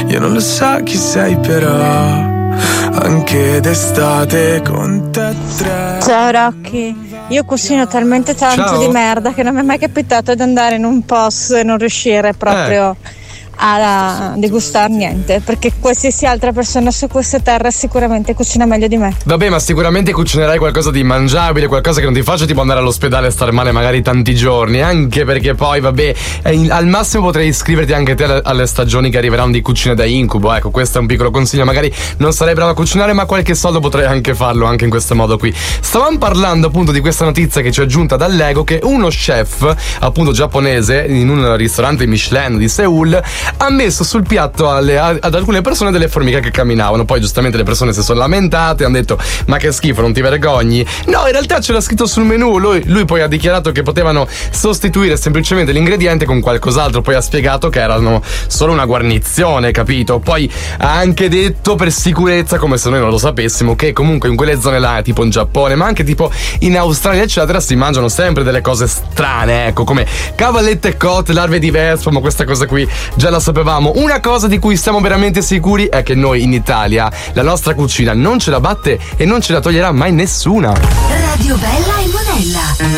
Io non lo so chi sei però, anche d'estate con te tre. Ciao Rocky, io cucino talmente tanto Ciao. di merda che non mi è mai capitato di andare in un posto e non riuscire proprio a degustare niente, perché qualsiasi altra persona su questa terra sicuramente cucina meglio di me. Vabbè, ma sicuramente cucinerai qualcosa di mangiabile, qualcosa che non ti faccia tipo andare all'ospedale e stare male magari tanti giorni, anche perché poi vabbè, al massimo potrei iscriverti anche te alle stagioni che arriveranno di cucina da incubo. Ecco, questo è un piccolo consiglio, magari non sarei bravo a cucinare, ma qualche soldo potrei anche farlo anche in questo modo qui. Stavamo parlando appunto di questa notizia che ci è giunta dall'Ego, che uno chef appunto giapponese in un ristorante Michelin di Seoul ha messo sul piatto ad alcune persone delle formiche che camminavano. Poi giustamente le persone si sono lamentate, hanno detto ma che schifo, non ti vergogni? No, in realtà c'era scritto sul menù. Lui poi ha dichiarato che potevano sostituire semplicemente l'ingrediente con qualcos'altro, poi ha spiegato che erano solo una guarnizione, capito? Poi ha anche detto per sicurezza, come se noi non lo sapessimo, che comunque in quelle zone là, tipo in Giappone ma anche tipo in Australia eccetera, si mangiano sempre delle cose strane, ecco, come cavallette cotte, larve di vespa, ma questa cosa qui già la sapevamo. Una cosa di cui siamo veramente sicuri è che noi in Italia la nostra cucina non ce la batte e non ce la toglierà mai nessuna. Radio Bella e Monella.